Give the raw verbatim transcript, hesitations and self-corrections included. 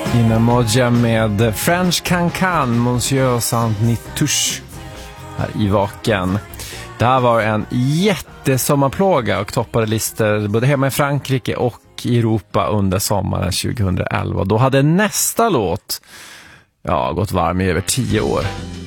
Inamoja med French Cancan, Monsieur Saint-Nitouche här i Vaken. Det här var en jättesommarplåga och toppade listor både hemma i Frankrike och i Europa under sommaren tjugohundraelva. Då hade nästa låt ja, gått varm i över tio år.